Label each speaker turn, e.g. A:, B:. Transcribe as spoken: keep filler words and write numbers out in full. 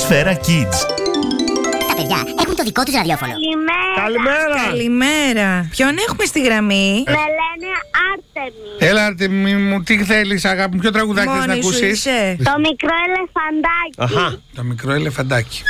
A: Σφαίρα Kids.
B: Τα παιδιά έχουν το δικό τους ραδιόφωνο.
C: Καλημέρα.
D: Καλημέρα.
E: Καλημέρα. Ποιον έχουμε στη γραμμή?
C: Με λένε Άρτεμι.
D: Έλα, Αρτεμή μου, τι θέλεις, αγάπη μου, ποιο τραγουδάκι θες να
E: Μόνη σου
D: ακούσεις?
E: είσαι?
C: Το μικρό ελεφαντάκι.
D: Το μικρό ελεφαντάκι.